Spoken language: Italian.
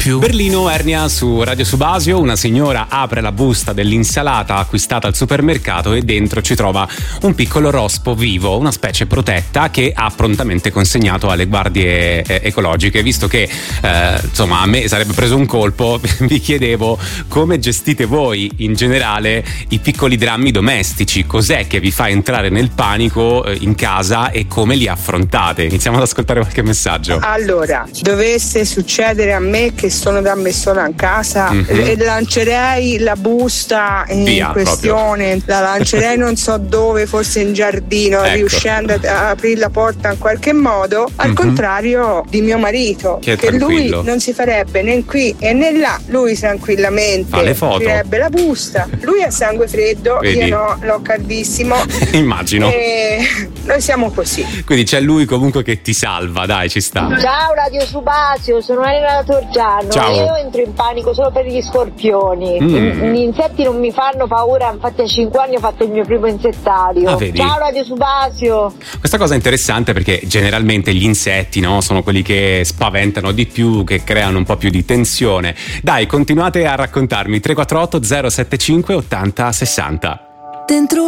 più. Berlino, Ernia su Radio Subasio. Una signora apre la busta dell'insalata acquistata al supermercato e dentro ci trova un piccolo rospo vivo, una specie protetta, che ha prontamente consegnato alle guardie ecologiche. Visto che insomma a me sarebbe preso un colpo, vi chiedevo come gestite voi in generale i piccoli drammi domestici. Cos'è che vi fa entrare nel panico in casa e come li affrontate? Iniziamo ad ascoltare qualche messaggio. Allora, dovesse succedere a me che sono da me sola in casa, lancerei la busta in questione, proprio. La lancerei non so dove, forse in giardino, ecco, riuscendo ad aprire la porta in qualche modo, al contrario di mio marito, che lui non si farebbe né qui e né là. Lui tranquillamente aprirebbe la busta, lui ha sangue freddo, vedi? Io no, l'ho caldissimo. Immagino. E noi siamo così. Quindi c'è lui comunque che ti salva, dai, ci sta. Ciao Radio Subasio, sono Elena da Torgiano. Ciao. Io entro in panico solo per gli scorpioni. Gli insetti non mi fanno paura, infatti a 5 anni ho fatto il mio primo insettario. Ciao Radio Subasio. Questa cosa è interessante perché generalmente gli insetti, no, sono quelli che spaventano di più, che creano un po' più di tensione. Dai, continuate a raccontarmi. 348 075 80 60. Dentro